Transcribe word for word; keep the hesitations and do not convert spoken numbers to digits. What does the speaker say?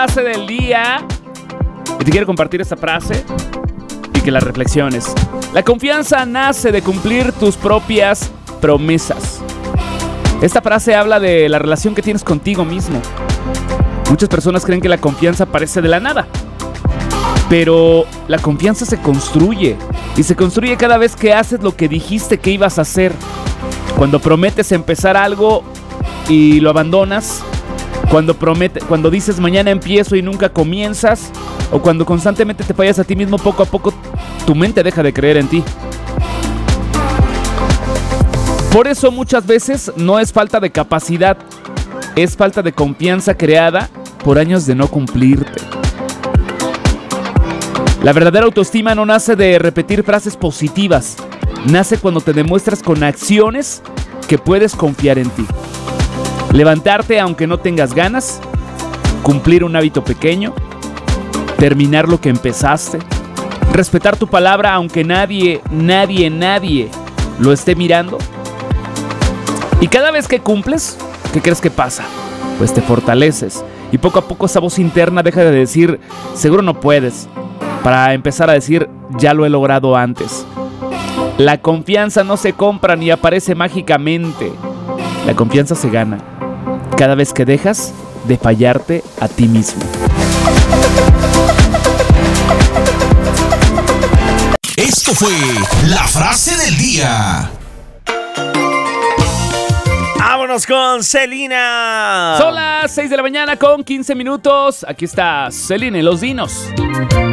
Frase del día. Y te quiero compartir esta frase y que la reflexiones. La confianza nace de cumplir tus propias promesas. Esta frase habla de la relación que tienes contigo mismo. Muchas personas creen que la confianza aparece de la nada, pero la confianza se construye, y se construye cada vez que haces lo que dijiste que ibas a hacer. Cuando prometes empezar algo y lo abandonas, cuando, promete, cuando dices mañana empiezo y nunca comienzas, o cuando constantemente te fallas a ti mismo, poco a poco tu mente deja de creer en ti. Por eso muchas veces no es falta de capacidad, es falta de confianza creada por años de no cumplirte. La verdadera autoestima no nace de repetir frases positivas, nace cuando te demuestras con acciones que puedes confiar en ti. Levantarte aunque no tengas ganas, cumplir un hábito pequeño, terminar lo que empezaste, respetar tu palabra aunque nadie, nadie, nadie lo esté mirando. Y cada vez que cumples, ¿qué crees que pasa? Pues te fortaleces y poco a poco esa voz interna deja de decir seguro no puedes, para empezar a decir ya lo he logrado antes. La confianza no se compra ni aparece mágicamente. La confianza se gana cada vez que dejas de fallarte a ti mismo. Esto fue la frase del día. Vámonos con Selena. Son las seis de la mañana con quince minutos. Aquí está Selena y los Dinos.